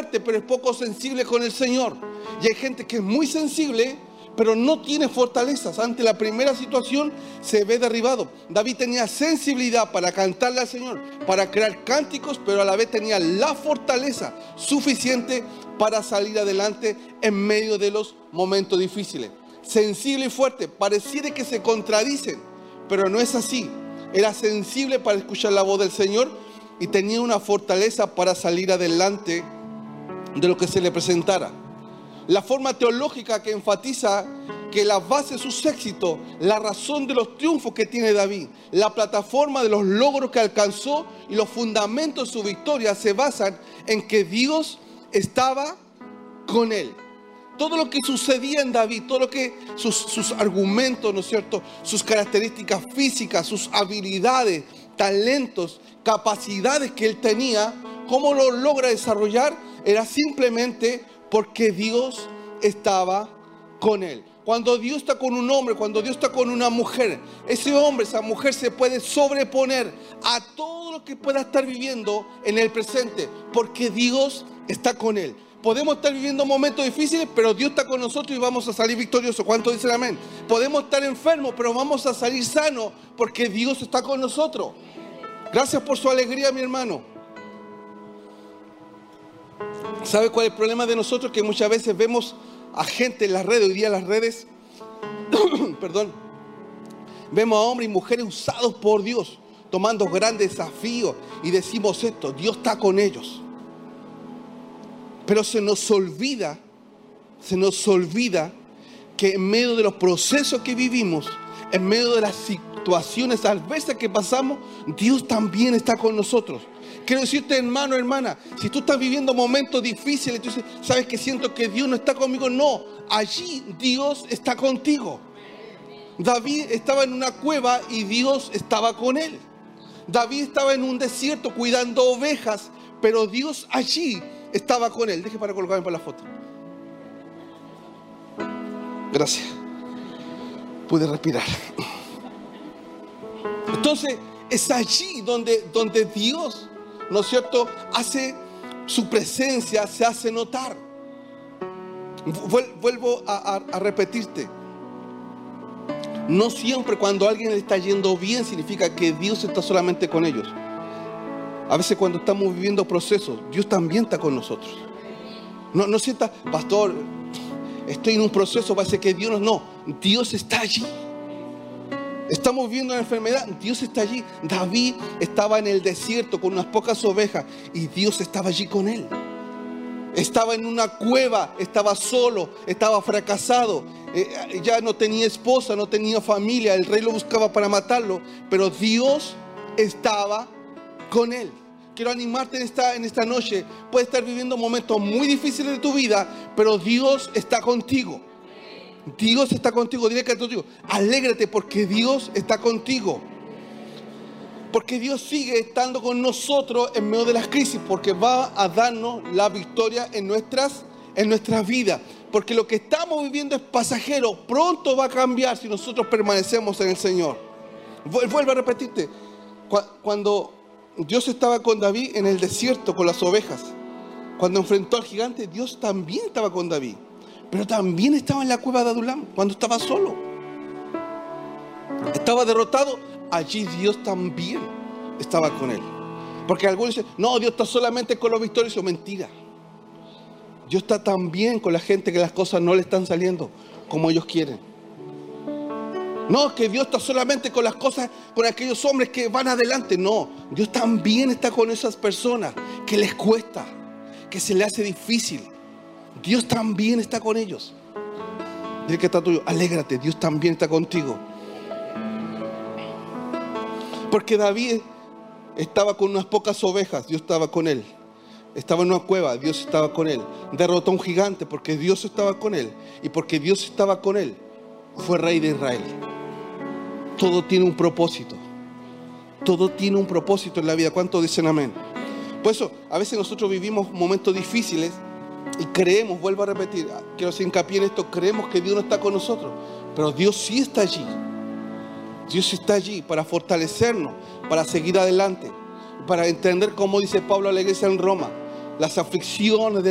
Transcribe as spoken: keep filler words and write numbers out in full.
fuerte, pero es poco sensible con el Señor. Y hay gente que es muy sensible, pero no tiene fortalezas. Ante la primera situación se ve derribado. David tenía sensibilidad para cantarle al Señor, para crear cánticos, pero a la vez tenía la fortaleza suficiente para salir adelante en medio de los momentos difíciles. Sensible y fuerte, pareciera que se contradicen, pero no es así. Era sensible para escuchar la voz del Señor y tenía una fortaleza para salir adelante de lo que se le presentara. La forma teológica que enfatiza que la base de sus éxitos, la razón de los triunfos que tiene David, la plataforma de los logros que alcanzó y los fundamentos de su victoria se basan en que Dios estaba con él. Todo lo que sucedía en David, todo lo que sus, sus argumentos, ¿no es cierto?, sus características físicas, sus habilidades, talentos, capacidades que él tenía, cómo lo logra desarrollar, era simplemente porque Dios estaba con él. Cuando Dios está con un hombre, cuando Dios está con una mujer, ese hombre, esa mujer se puede sobreponer a todo lo que pueda estar viviendo en el presente, porque Dios está con él. Podemos estar viviendo momentos difíciles, pero Dios está con nosotros y vamos a salir victoriosos. ¿Cuántos dicen amén? Podemos estar enfermos, pero vamos a salir sanos porque Dios está con nosotros. Gracias por su alegría, mi hermano. ¿Sabe cuál es el problema de nosotros? Que muchas veces vemos a gente en las redes, hoy día las redes, perdón, vemos a hombres y mujeres usados por Dios, tomando grandes desafíos y decimos esto: Dios está con ellos. Pero se nos olvida, se nos olvida que en medio de los procesos que vivimos, en medio de las situaciones adversas que pasamos, Dios también está con nosotros. Quiero decirte, hermano, hermana, si tú estás viviendo momentos difíciles, tú dices, ¿sabes que siento que Dios no está conmigo? No, allí Dios está contigo. David estaba en una cueva y Dios estaba con él. David estaba en un desierto cuidando ovejas, pero Dios allí estaba con él. Deje para colocarme para la foto. Gracias. Pude respirar. Entonces, es allí donde, donde Dios, ¿no es cierto?, hace su presencia, se hace notar. Vuelvo a, a, a repetirte. No siempre cuando a alguien le está yendo bien significa que Dios está solamente con ellos. A veces cuando estamos viviendo procesos, Dios también está con nosotros. No, no sienta, pastor, estoy en un proceso, parece que Dios no, no, Dios está allí. Estamos viviendo una enfermedad, Dios está allí. David estaba en el desierto con unas pocas ovejas y Dios estaba allí con él. Estaba en una cueva, estaba solo, estaba fracasado, eh, ya no tenía esposa, no tenía familia, el rey lo buscaba para matarlo, pero Dios estaba con él. Quiero animarte en esta, en esta noche. Puedes estar viviendo momentos muy difíciles de tu vida, pero Dios está contigo. Dios está contigo. Dile que contigo, alégrate porque Dios está contigo. Porque Dios sigue estando con nosotros en medio de las crisis, porque va a darnos la victoria en nuestras, en nuestras vidas. Porque lo que estamos viviendo es pasajero, pronto va a cambiar si nosotros permanecemos en el Señor. Vuelvo a repetirte, cuando Dios estaba con David en el desierto con las ovejas, cuando enfrentó al gigante, Dios también estaba con David, pero también estaba en la cueva de Adulam cuando estaba solo. Estaba derrotado, allí Dios también estaba con él. Porque algunos dicen, no, Dios está solamente con los victoriosos. Mentira. Dios está también con la gente que las cosas no le están saliendo como ellos quieren. No, que Dios está solamente con las cosas, con aquellos hombres que van adelante. No, Dios también está con esas personas que les cuesta, que se les hace difícil. Dios también está con ellos. Dile que está tuyo, alégrate, Dios también está contigo. Porque David estaba con unas pocas ovejas, Dios estaba con él. Estaba en una cueva, Dios estaba con él. Derrotó a un gigante porque Dios estaba con él. Y porque Dios estaba con él, fue rey de Israel. Todo tiene un propósito. Todo tiene un propósito en la vida. ¿Cuántos dicen amén? Por eso, a veces nosotros vivimos momentos difíciles y creemos, vuelvo a repetir, quiero hacer hincapié en esto, creemos que Dios no está con nosotros. Pero Dios sí está allí. Dios está allí para fortalecernos, para seguir adelante, para entender, como dice Pablo a la iglesia en Roma, las aflicciones de